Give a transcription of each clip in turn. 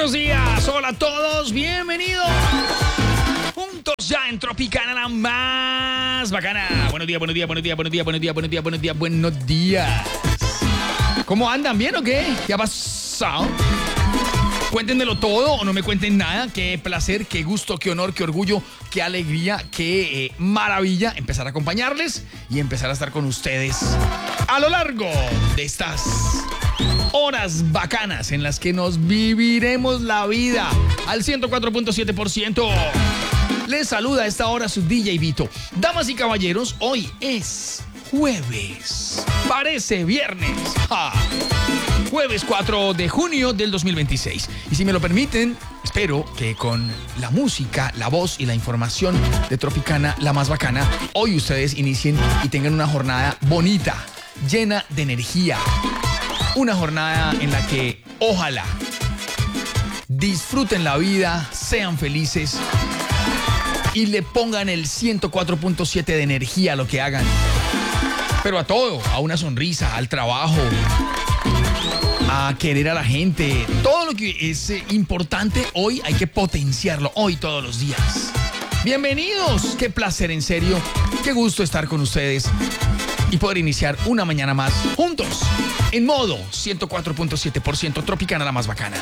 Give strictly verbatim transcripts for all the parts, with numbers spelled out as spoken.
buenos días. Hola a todos, bienvenidos. Juntos ya en Tropicana, la más bacana. Buenos días, buenos días, buenos días, buenos días, buenos días, buenos días, buenos días, buenos días. ¿Cómo andan? ¿Bien o qué? ¿Qué ha pasado? Cuéntenmelo todo o no me cuenten nada. Qué placer, qué gusto, qué honor, qué orgullo, qué alegría, qué eh, maravilla empezar a acompañarles y empezar a estar con ustedes a lo largo de estas horas bacanas en las que nos viviremos la vida al ciento cuatro punto siete por ciento. Les saluda a esta hora su D J Vito. Damas y caballeros, hoy es jueves. Parece viernes. ¡Ja! Jueves cuatro de junio del dos mil veintiséis. Y si me lo permiten, espero que con la música, la voz y la información de Tropicana, la más bacana, hoy ustedes inicien y tengan una jornada bonita, llena de energía. Una jornada en la que, ojalá, disfruten la vida, sean felices y le pongan el ciento cuatro punto siete de energía a lo que hagan. Pero a todo, a una sonrisa, al trabajo, a querer a la gente. Todo lo que es eh, importante hoy hay que potenciarlo, hoy todos los días. Bienvenidos, qué placer, en serio, qué gusto estar con ustedes y poder iniciar una mañana más juntos en modo ciento cuatro punto siete por ciento Tropicana, la más bacana.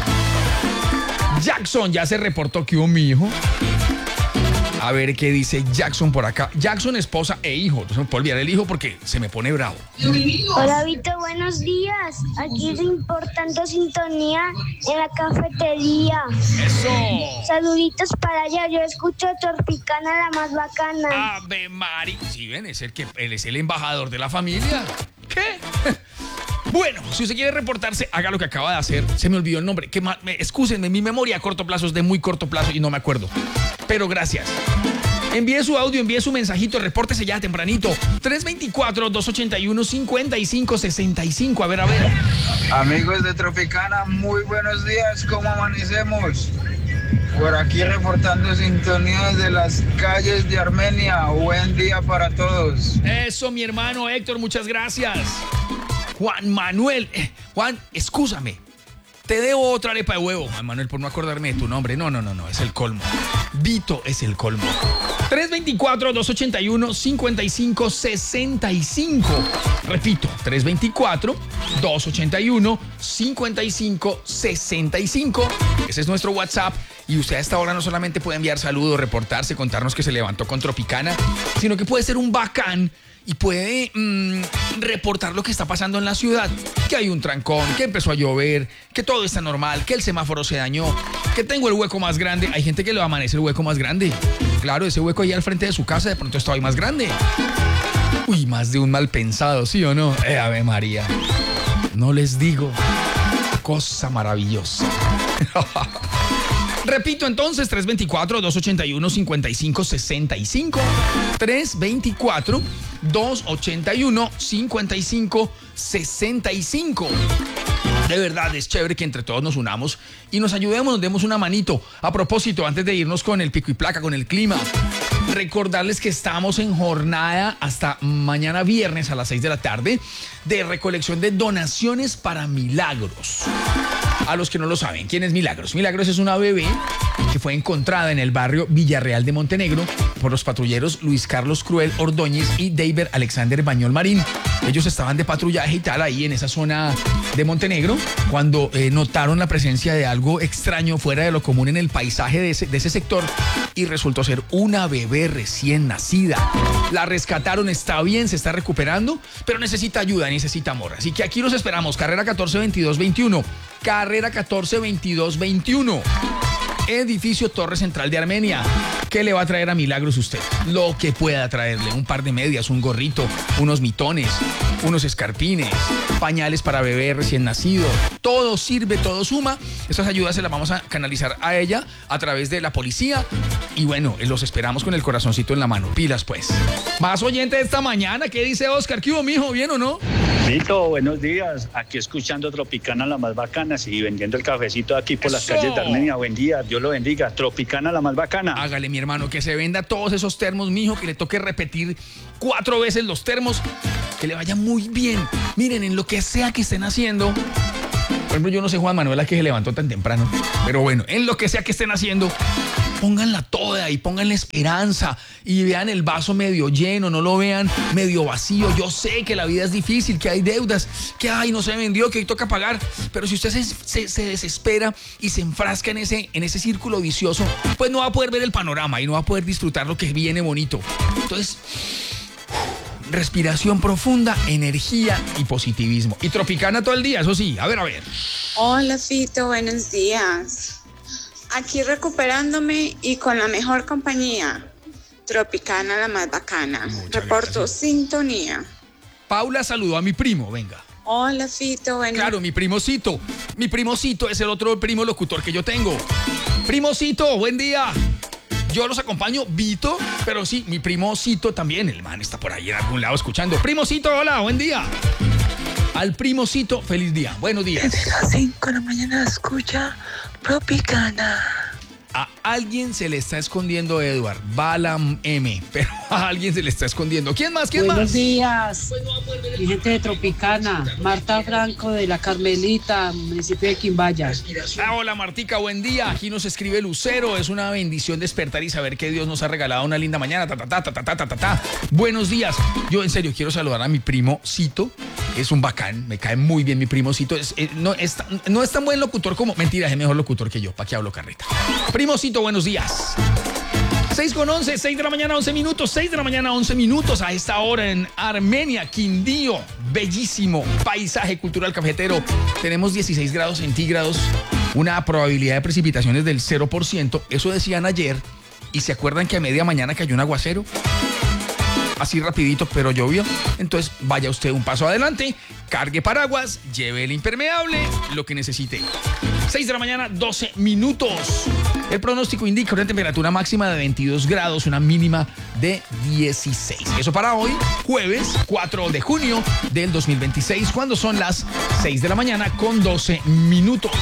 Jackson ya se reportó que hubo mi hijo. A ver qué dice Jackson por acá. Jackson, esposa e hijo. No se me puede olvidar el hijo porque se me pone bravo. Hola, Vito, buenos días. Aquí reportando sintonía en la cafetería. ¡Eso! Saluditos para allá. Yo escucho Tropicana, la más bacana. Ave Mari. Sí, ven, es el que él es el embajador de la familia. ¿Qué? Bueno, si usted quiere reportarse, haga lo que acaba de hacer. Se me olvidó el nombre. Qué mal, me, excúsenme, mi memoria a corto plazo es de muy corto plazo y no me acuerdo. Pero gracias. Envíe su audio, envíe su mensajito, repórtese ya tempranito. tres dos cuatro, dos ocho uno, cinco cinco seis cinco. A ver, a ver. Amigos de Tropicana, muy buenos días. ¿Cómo amanecemos? Por aquí reportando sintonías de las calles de Armenia. Buen día para todos. Eso, mi hermano Héctor, muchas gracias. Juan Manuel, eh, Juan, excúsame. Te debo otra arepa de huevo, Juan Manuel, por no acordarme de tu nombre. No, no, no, no, es el colmo. Vito es el colmo. tres dos cuatro, dos ocho uno, cinco cinco seis cinco. Repito, tres dos cuatro, dos ocho uno, cinco cinco seis cinco. Ese es nuestro WhatsApp. Y usted a esta hora no solamente puede enviar saludos, reportarse, contarnos que se levantó con Tropicana, sino que puede ser un bacán y puede mmm, reportar lo que está pasando en la ciudad. Que hay un trancón, que empezó a llover, que todo está normal, que el semáforo se dañó, que tengo el hueco más grande. Hay gente que le amanece el hueco más grande. Claro, ese hueco ahí al frente de su casa de pronto está hoy más grande. Uy, más de un mal pensado, ¿sí o no? Eh, Ave María. No les digo. Cosa maravillosa. Repito entonces, tres dos cuatro, dos ocho uno, cinco cinco seis cinco. tres dos cuatro, dos ocho uno, cinco cinco seis cinco. De verdad, es chévere que entre todos nos unamos y nos ayudemos, nos demos una manito. A propósito, antes de irnos con el pico y placa, con el clima, recordarles que estamos en jornada hasta mañana viernes a las seis de la tarde de recolección de donaciones para Milagros. A los que no lo saben, ¿quién es Milagros? Milagros es una bebé que fue encontrada en el barrio Villarreal de Montenegro por los patrulleros Luis Carlos Cruel Ordóñez y David Alexander Bañol Marín. Ellos estaban de patrullaje y tal ahí en esa zona de Montenegro cuando eh, notaron la presencia de algo extraño fuera de lo común en el paisaje de ese, de ese sector y resultó ser una bebé recién nacida. La rescataron, está bien, se está recuperando, pero necesita ayuda, necesita amor. Así que aquí los esperamos, carrera catorce veintidós veintiuno. Carrera catorce veintidós veintiuno. Edificio Torre Central de Armenia. ¿Qué le va a traer a Milagros usted? Lo que pueda traerle. Un par de medias, un gorrito, unos mitones, unos escarpines, pañales para bebé recién nacido. Todo sirve, todo suma. Esas ayudas se las vamos a canalizar a ella a través de la policía. Y bueno, los esperamos con el corazoncito en la mano. Pilas, pues. Más oyente de esta mañana. ¿Qué dice Oscar? ¿Qué hubo, mijo? ¿Bien o no? Vito, buenos días. Aquí escuchando Tropicana, la más bacana. Sí, vendiendo el cafecito aquí por las Eso. calles de Armenia. Buen día, Dios lo bendiga. Tropicana, la más bacana. Hágale, mi hermano, que se venda todos esos termos, mijo, que le toque repetir cuatro veces los termos. Que le vaya muy bien. Miren, en lo que sea que estén haciendo, Por ejemplo, yo no sé Juan Manuel a qué se levantó tan temprano, pero bueno, en lo que sea que estén haciendo, pónganla toda y pónganle esperanza y vean el vaso medio lleno, no lo vean medio vacío. Yo sé que la vida es difícil, que hay deudas, que ay, no se vendió, que hoy toca pagar, pero si usted se, se, se desespera y se enfrasca en ese, en ese círculo vicioso, pues no va a poder ver el panorama y no va a poder disfrutar lo que viene bonito. Entonces, respiración profunda, energía y positivismo. Y Tropicana todo el día, eso sí. A ver, a ver. Hola, Fito, buenos días. Aquí recuperándome y con la mejor compañía. Tropicana, la más bacana. Muchas Reporto gracias. sintonía. Paula saludó a mi primo, venga. Hola, Fito, buenos Claro, mi primocito. Mi primocito es el otro primo locutor que yo tengo. Primocito, buen día. Yo los acompaño, Vito, pero sí, mi primocito también. El man está por ahí en algún lado escuchando. Primocito, hola, buen día. Al primocito, feliz día. Buenos días. Desde las cinco de la mañana escucha Tropicana. A alguien se le está escondiendo Edward, Balam M, pero a alguien se le está escondiendo. ¿Quién más? ¿Quién Buenos más? días, mi gente de Tropicana, Marta Franco de La Carmelita, municipio de Quimbaya. Ah, hola Martica, buen día. Aquí nos escribe Lucero. Es una bendición despertar y saber que Dios nos ha regalado una linda mañana. Ta, ta, ta, ta, ta, ta, ta, ta. Buenos días. Yo en serio quiero saludar a mi primo Cito. Es un bacán, me cae muy bien mi primo Cito. Es, eh, no, es, no es tan buen locutor como... Mentira, es mejor locutor que yo. ¿Para qué hablo carreta? Primo Cito, buenos días. seis con once, seis de la mañana, once minutos, seis de la mañana, once minutos a esta hora en Armenia, Quindío, bellísimo paisaje cultural cafetero. Tenemos dieciséis grados centígrados, una probabilidad de precipitaciones del cero por ciento, eso decían ayer, y se acuerdan que a media mañana cayó un aguacero, así rapidito, pero llovió. Entonces vaya usted un paso adelante, cargue paraguas, lleve el impermeable, lo que necesite. seis de la mañana, doce minutos. El pronóstico indica una temperatura máxima de veintidós grados, una mínima de dieciséis. Eso para hoy, jueves cuatro de junio del dos mil veintiséis, cuando son las seis de la mañana con doce minutos.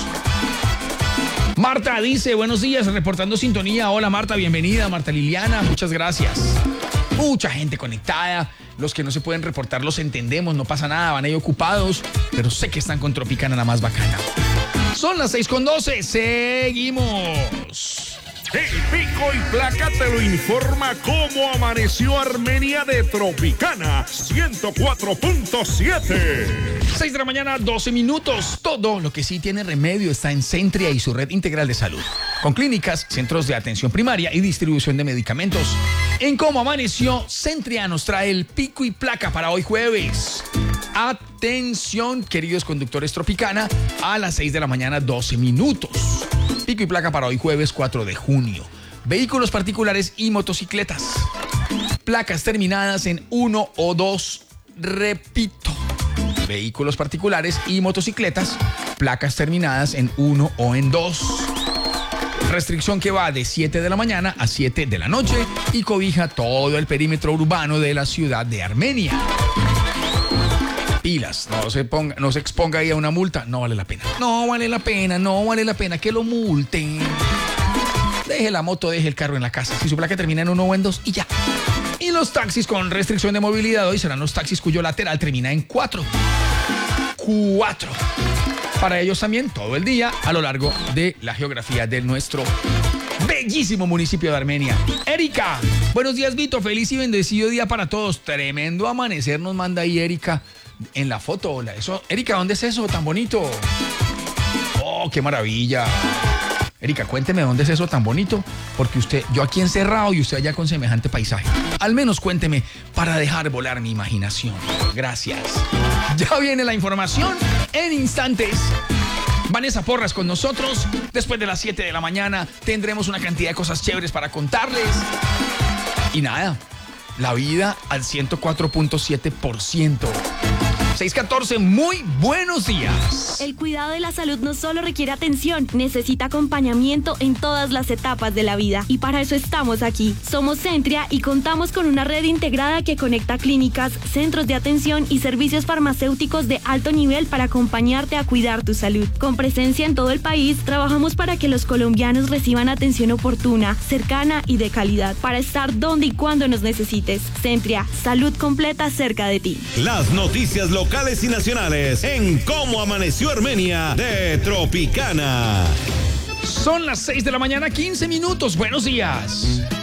Marta dice, buenos días, reportando sintonía. Hola Marta, bienvenida. Marta Liliana, muchas gracias. Mucha gente conectada. Los que no se pueden reportar los entendemos, no pasa nada, van ahí ocupados, pero sé que están con Tropicana, la más bacana. Son las seis con doce, seguimos. El Pico y Placa te lo informa cómo amaneció Armenia de Tropicana ciento cuatro punto siete. seis de la mañana, doce minutos. Todo lo que sí tiene remedio está en Centria y su red integral de salud, con clínicas, centros de atención primaria y distribución de medicamentos. En Cómo Amaneció, Centria nos trae el Pico y Placa para hoy jueves. Atención, queridos conductores Tropicana, a las seis de la mañana, doce minutos. Pico y Placa para hoy jueves cuatro de junio. Vehículos particulares y motocicletas. Placas terminadas en uno o dos. Repito. Vehículos particulares y motocicletas. Placas terminadas en uno o en dos. Restricción que va de siete de la mañana a siete de la noche y cobija todo el perímetro urbano de la ciudad de Armenia. Pilas, no se ponga, no se exponga ahí a una multa, no vale la pena. No vale la pena, no vale la pena que lo multen. Deje la moto, deje el carro en la casa. Si su placa termina en uno o en dos y ya. Y los taxis con restricción de movilidad hoy serán los taxis cuyo lateral termina en cuatro. Cuatro. Para ellos también todo el día a lo largo de la geografía de nuestro bellísimo municipio de Armenia. Erika, buenos días Vito, feliz y bendecido día para todos. Tremendo amanecer nos manda ahí Erika en la foto. Hola, eso, Erika, ¿dónde es eso tan bonito? Oh, qué maravilla. Erika, cuénteme dónde es eso tan bonito, porque usted, yo aquí encerrado y usted allá con semejante paisaje. Al menos cuénteme para dejar volar mi imaginación. Gracias. Ya viene la información en instantes. Vanessa Porras con nosotros. Después de las siete de la mañana tendremos una cantidad de cosas chéveres para contarles. Y nada, la vida al ciento cuatro punto siete por ciento. seis catorce, muy buenos días. El cuidado de la salud no solo requiere atención, necesita acompañamiento en todas las etapas de la vida. Y para eso estamos aquí. Somos Centria y contamos con una red integrada que conecta clínicas, centros de atención y servicios farmacéuticos de alto nivel para acompañarte a cuidar tu salud. Con presencia en todo el país, trabajamos para que los colombianos reciban atención oportuna, cercana y de calidad, para estar donde y cuando nos necesites. Centria, salud completa cerca de ti. Las noticias locales locales y nacionales en Cómo Amaneció Armenia de Tropicana. Son las seis de la mañana, quince minutos. Buenos días.